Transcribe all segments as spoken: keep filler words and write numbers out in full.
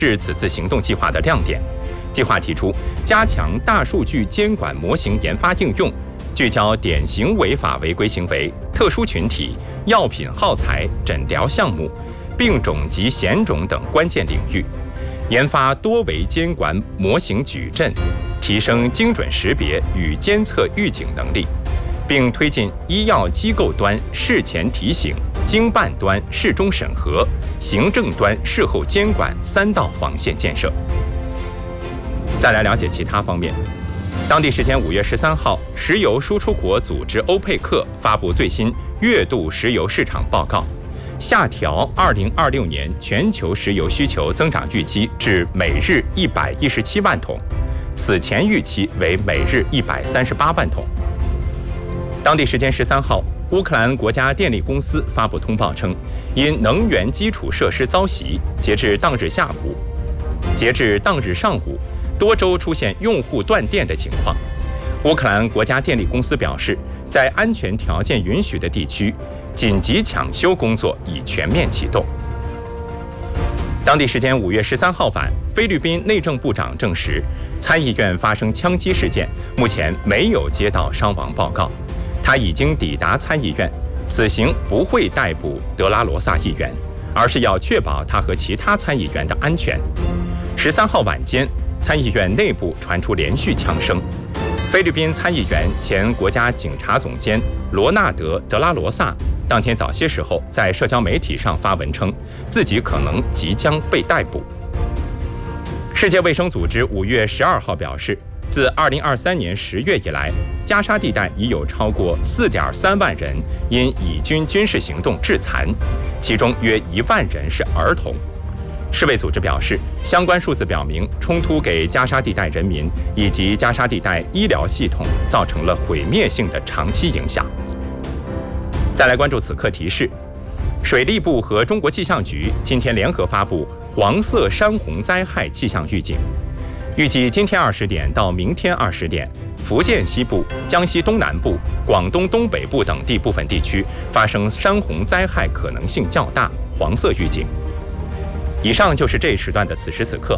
是此次行动计划的亮点。计划提出加强大数据监管模型研发应用，聚焦典型违法违规行为、特殊群体、药品耗材、诊疗项目、病种及险种等关键领域，研发多维监管模型矩阵，提升精准识别与监测预警能力，并推进医药机构端事前提醒、经办端事中审核、行政端事后监管三道防线建设。再来了解其他方面。当地时间五月十三号，石油输出国组织欧佩克发布最新月度石油市场报告，下调二零二六年全球石油需求增长预期至每日一百一十七万桶，此前预期为每日一百三十八万桶。当地时间十三号，乌克兰国家电力公司发布通报称，因能源基础设施遭袭，截至当日下午，截至当日上午，多州出现用户断电的情况。乌克兰国家电力公司表示，在安全条件允许的地区，紧急抢修工作已全面启动。当地时间五月十三号晚，菲律宾内政部长证实，参议院发生枪击事件，目前没有接到伤亡报告。他已经抵达参议院，此行不会逮捕德拉罗萨议员，而是要确保他和其他参议员的安全。十三号晚间，参议院内部传出连续枪声。菲律宾参议员、前国家警察总监罗纳德·德拉罗萨当天早些时候在社交媒体上发文称，自己可能即将被逮捕。世界卫生组织五月十二号表示，自二零二三年十月以来，加沙地带已有超过四点三万人因以军军事行动致残，其中约一万人是儿童。世卫组织表示，相关数字表明，冲突给加沙地带人民以及加沙地带医疗系统造成了毁灭性的长期影响。再来关注此刻提示，水利部和中国气象局今天联合发布黄色山洪灾害气象预警，预计今天二十点到明天二十点，福建西部、江西东南部、广东东北部等地部分地区发生山洪灾害可能性较大，黄色预警。以上就是这一时段的此时此刻。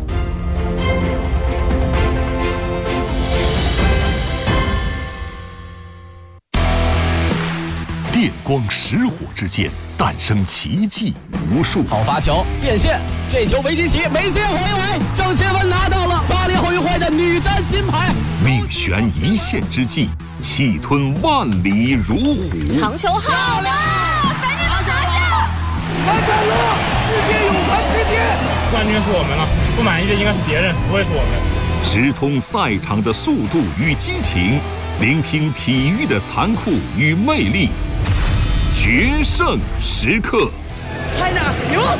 电光石火之间，诞生奇迹无数。 好发球，变线，这球维基奇没接回来，郑钦文拿到了巴黎奥运会的女单金牌。 命悬一线之际，气吞万里如虎。 长球好了，反正拿下！ 完成了，世界泳坛之巅， 冠军是我们了，不满意的应该是别人，不会是我们。 直通赛场的速度与激情，聆听体育的残酷与魅力。决胜时刻 ，China 赢！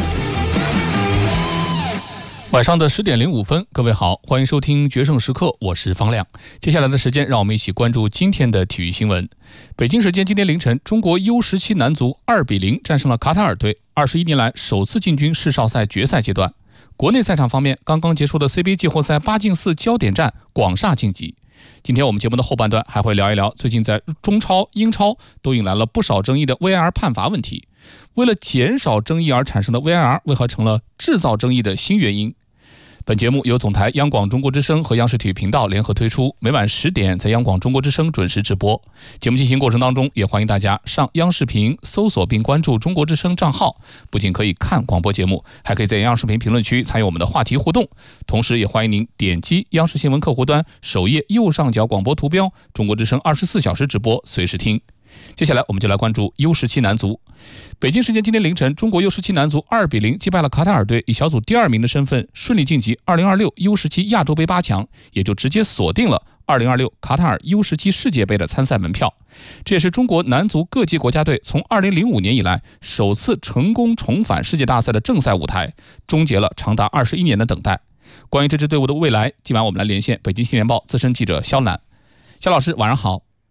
晚上的十点零五分，各位好，欢迎收听决胜时刻，我是方亮。接下来的时间，让我们一起关注今天的体育新闻。北京时间今天凌晨，中国 U 十七 男足二比零战胜了卡塔尔队，二十一年来首次进军世少赛决赛阶段。国内赛场方面，刚刚结束的 C B A 季后赛八进四焦点战，广厦晋级。今天我们节目的后半段还会聊一聊最近在中超、英超都引来了不少争议的 V A R 判罚问题。为了减少争议而产生的 V A R 为何成了制造争议的新原因？本节目由总台央广中国之声和央视体育频道联合推出，每晚十点在央广中国之声准时直播。节目进行过程当中，也欢迎大家上央视频搜索并关注中国之声账号，不仅可以看广播节目，还可以在央视频评论区参与我们的话题互动。同时也欢迎您点击央视新闻客户端首页右上角广播图标，中国之声二十四小时直播，随时听。接下来我们就来关注 U 十七 男足。北京时间今天凌晨，中国 U 十七 男足二比零击败了卡塔尔队，以小组第二名的身份顺利晋级二零二六 U 十七 亚洲杯八强，也就直接锁定了二零二六卡塔尔 U 十七 世界杯的参赛门票。这也是中国男足各级国家队从二零零五年以来首次成功重返世界大赛的正赛舞台，终结了长达二十一年的等待。关于这支队伍的未来，今晚我们来连线北京青年报资深记者肖楠。肖老师晚上好。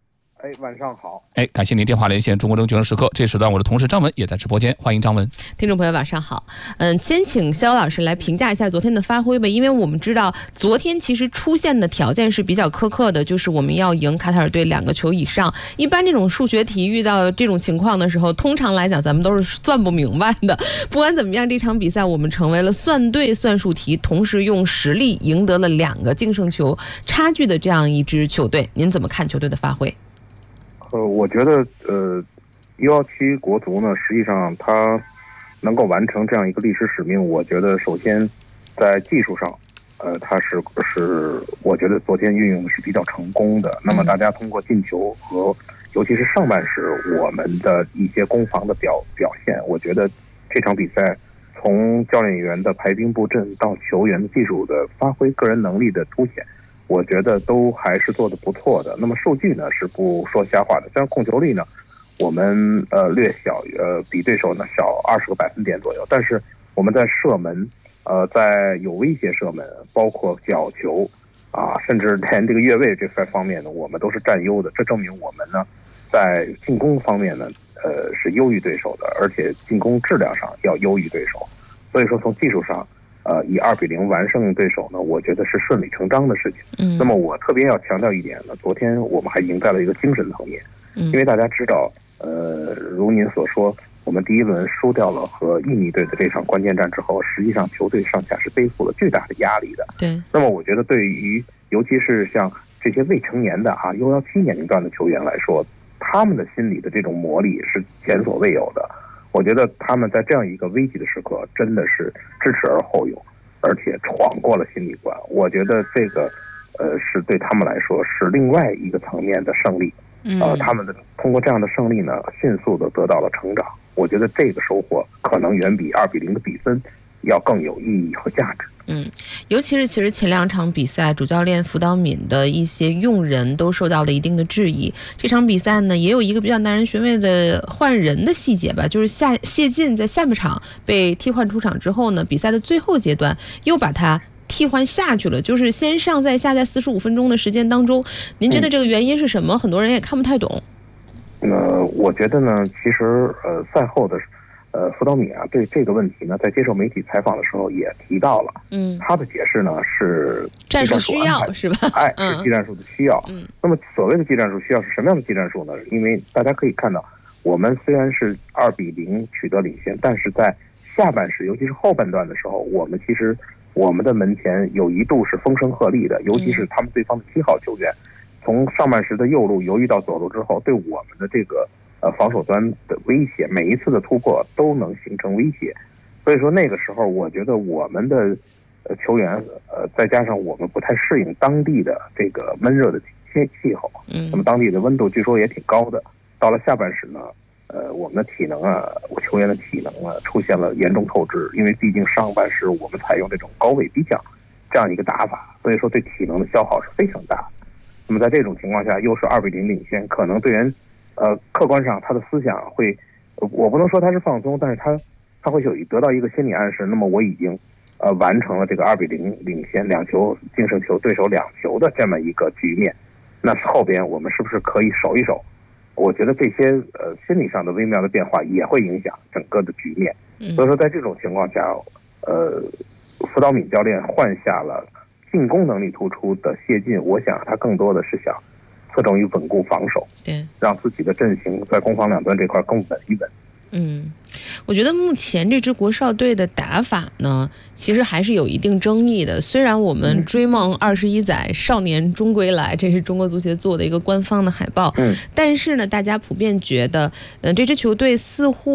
哎，晚上好。 哎，感谢您电话连线中国决胜时刻。这时段我的同事张文也在直播间，欢迎张文。 听众朋友晚上好，嗯，先请肖老师来评价一下昨天的发挥吧，因为我们知道昨天其实出现的条件是比较苛刻的，就是我们要赢卡塔尔队两个球以上。一般这种数学题遇到这种情况的时候，通常来讲咱们都是算不明白的。不管怎么样，这场比赛我们成为了算对算术题，同时用实力赢得了两个净胜球差距的这样一支球队。您怎么看球队的发挥？ 呃，我觉得呃 U 十七 国足呢，实际上它能够完成这样一个历史使命，我觉得首先在技术上，呃，它是是我觉得昨天运用的是比较成功的。那么大家通过进球和尤其是上半时我们的一些攻防的表表现，我觉得这场比赛从教练员的排兵布阵到球员的技术的发挥、个人能力的凸显，我觉得都还是做得不错的。那么数据呢是不说瞎话的，虽然控球率呢我们呃略小，呃比对手呢小二十个百分点左右，但是我们在射门，呃在有威胁射门，包括角球啊，甚至连这个越位这方面呢，我们都是占优的。这证明我们呢在进攻方面呢，呃是优于对手的，而且进攻质量上要优于对手。所以说从技术上。呃，以二比零完胜对手呢，我觉得是顺理成章的事情。嗯，那么我特别要强调一点呢，昨天我们还赢在了一个精神层面。嗯，因为大家知道，呃，如您所说，我们第一轮输掉了和印尼队的这场关键战之后，实际上球队上下是背负了巨大的压力的。 对。那么我觉得对于尤其是像这些未成年的啊 U 十七 年龄段的球员来说，他们的心理的这种磨砺是前所未有的。我觉得他们在这样一个危急的时刻，真的是知耻而后勇，而且闯过了心理关。我觉得这个，呃，是对他们来说是另外一个层面的胜利。呃，他们的通过这样的胜利呢，迅速的得到了成长。我觉得这个收获可能远比二比零的比分要更有意义和价值。 嗯，尤其是其实前两场比赛，主教练福岛敏的一些用人都受到了一定的质疑。这场比赛呢，也有一个比较耐人寻味的换人的细节吧，就是下谢晋在下半场被替换出场之后呢，比赛的最后阶段又把他替换下去了，就是先上再下，在四十五分钟的时间当中，您觉得这个原因是什么？嗯、很多人也看不太懂。 呃，我觉得呢，其实呃，赛后的。呃，福岛敏啊，对这个问题呢，在接受媒体采访的时候也提到了。嗯，他的解释呢是战术需要，是吧？ 哎，是技战术的需要。嗯，那么所谓的技战术需要是什么样的技战术呢？因为大家可以看到，我们虽然是二比零取得领先，但是在下半时，尤其是后半段的时候，我们其实我们的门前有一度是风声鹤唳的，尤其是他们对方的七号球员，从上半时的右路游移到左路之后，对我们的这个。呃，防守端的威胁，每一次的突破都能形成威胁，所以说那个时候，我觉得我们的呃球员，呃，再加上我们不太适应当地的这个闷热的气气候，嗯，那么当地的温度据说也挺高的。到了下半时呢，呃，我们的体能啊，我球员的体能啊，出现了严重透支，因为毕竟上半时我们采用这种高位逼抢这样一个打法，所以说对体能的消耗是非常大的。那么在这种情况下，又是二比零领先，可能对人。呃，客观上他的思想会，我不能说他是放松，但是他他会有得到一个心理暗示。那么我已经呃完成了这个二比零领先，两球净胜球对手两球的这么一个局面。那后边我们是不是可以守一守？我觉得这些呃心理上的微妙的变化也会影响整个的局面。所以说在这种情况下，呃，福岛敏教练换下了进攻能力突出的谢晋，我想他更多的是想。侧重于稳固防守， 对， 让自己的阵型在攻防两端这块更稳一稳。 嗯，我觉得目前这支国少队的打法呢，其实还是有一定争议的。虽然我们追梦二十一载，少年终归来，这是中国足协做的一个官方的海报，嗯，但是呢，大家普遍觉得，嗯、呃，这支球队似乎。